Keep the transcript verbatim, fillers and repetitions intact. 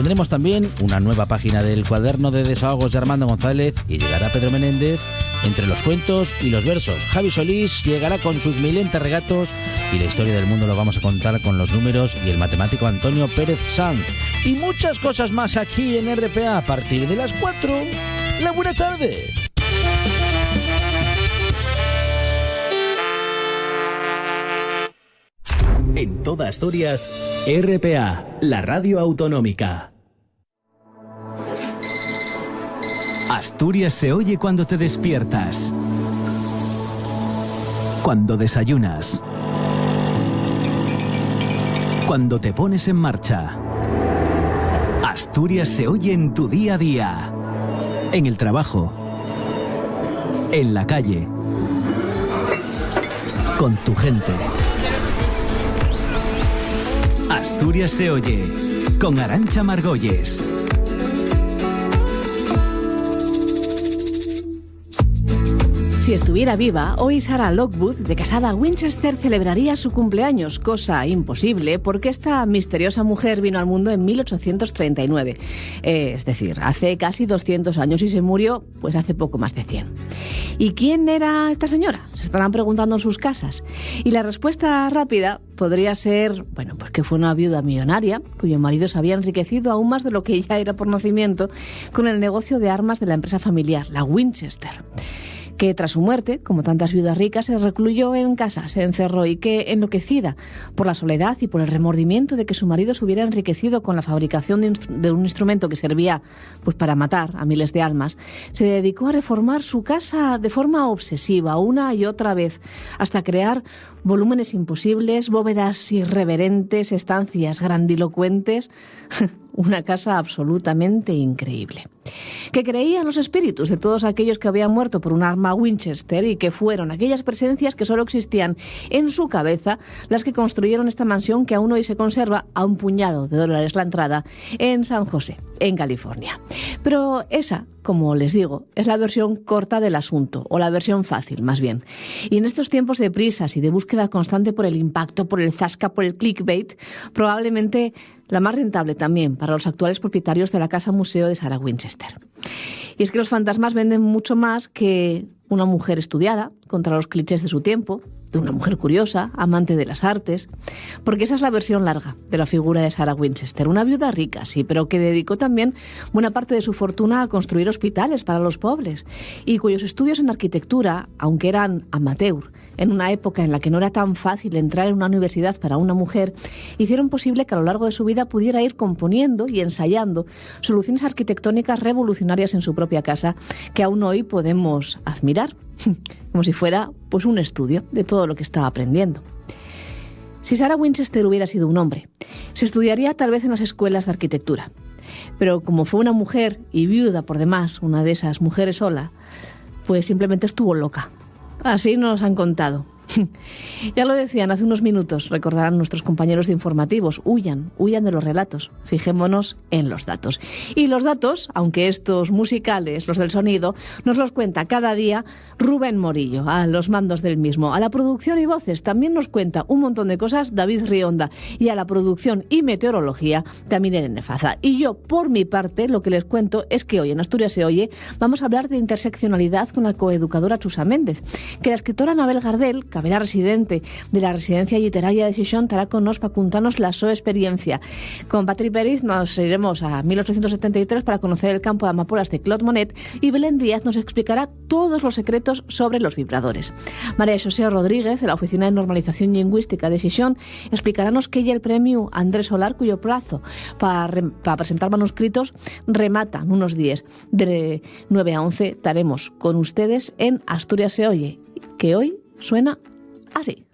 Tendremos también una nueva página del cuaderno de desahogos de Armando González y llegará Pedro Menéndez entre los cuentos y los versos. Javi Solís llegará con sus milentes regatos y la historia del mundo lo vamos a contar con los números y el matemático Antonio Pérez Sanz. Y muchas cosas más aquí en R P A a partir de las cuatro. La buena tarde. En toda Asturias, R P A, la radio autonómica. Asturias se oye cuando te despiertas, cuando desayunas, cuando te pones en marcha. Asturias se oye en tu día a día, en el trabajo, en la calle, con tu gente. Asturias se oye con Arantxa Margolles. Si estuviera viva, hoy Sarah Lockwood, de Casada Winchester, celebraría su cumpleaños, cosa imposible porque esta misteriosa mujer vino al mundo en mil ochocientos treinta y nueve. Eh, es decir, hace casi doscientos años y se murió pues hace poco más de cien. ¿Y quién era esta señora? Se estarán preguntando en sus casas. Y la respuesta rápida podría ser, bueno, pues que fue una viuda millonaria cuyo marido se había enriquecido aún más de lo que ella era por nacimiento con el negocio de armas de la empresa familiar, la Winchester, que tras su muerte, como tantas viudas ricas, se recluyó en casa, se encerró y que, enloquecida por la soledad y por el remordimiento de que su marido se hubiera enriquecido con la fabricación de, instru- de un instrumento que servía pues para matar a miles de almas, se dedicó a reformar su casa de forma obsesiva una y otra vez, hasta crear volúmenes imposibles, bóvedas irreverentes, estancias grandilocuentes. Una casa absolutamente increíble. Que creía en los espíritus de todos aquellos que habían muerto por un arma Winchester y que fueron aquellas presencias que solo existían en su cabeza las que construyeron esta mansión que aún hoy se conserva a un puñado de dólares la entrada en San José, en California. Pero esa, como les digo, es la versión corta del asunto, o la versión fácil, más bien. Y en estos tiempos de prisas y de búsqueda constante por el impacto, por el zasca, por el clickbait, probablemente la más rentable también para los actuales propietarios de la Casa Museo de Sarah Winchester. Y es que los fantasmas venden mucho más que una mujer estudiada contra los clichés de su tiempo, de una mujer curiosa, amante de las artes, porque esa es la versión larga de la figura de Sarah Winchester, una viuda rica, sí, pero que dedicó también buena parte de su fortuna a construir hospitales para los pobres y cuyos estudios en arquitectura, aunque eran amateur, en una época en la que no era tan fácil entrar en una universidad para una mujer, hicieron posible que a lo largo de su vida pudiera ir componiendo y ensayando soluciones arquitectónicas revolucionarias en su propia casa que aún hoy podemos admirar, como si fuera pues un estudio de todo lo que estaba aprendiendo. Si Sarah Winchester hubiera sido un hombre, se estudiaría tal vez en las escuelas de arquitectura. Pero como fue una mujer y viuda por demás, una de esas mujeres sola, pues simplemente estuvo loca. Así nos han contado. Ya lo decían hace unos minutos, recordarán nuestros compañeros de informativos, huyan, huyan de los relatos, fijémonos en los datos. Y los datos, aunque estos musicales, los del sonido, nos los cuenta cada día Rubén Morillo, a los mandos del mismo. A la producción y voces también nos cuenta un montón de cosas David Rionda, y a la producción y meteorología también Irene Faza. Y yo, por mi parte, lo que les cuento es que hoy en Asturias se oye, vamos a hablar de interseccionalidad con la coeducadora Chusa Méndez, que la escritora Anabel Gardel, verá residente de la residencia literaria de Xixón, estará con nos para contarnos la su experiencia. Con Patri Pérez nos iremos a mil ochocientos setenta y tres para conocer el campo de amapolas de Claude Monet y Belén Díaz nos explicará todos los secretos sobre los vibradores. María José Rodríguez, de la Oficina de Normalización Lingüística de Xixón, explicarános que ella el premio Andrés Solar, cuyo plazo para, para presentar manuscritos remata en unos días. De nueve a once estaremos con ustedes en Asturias se oye, que hoy suena así.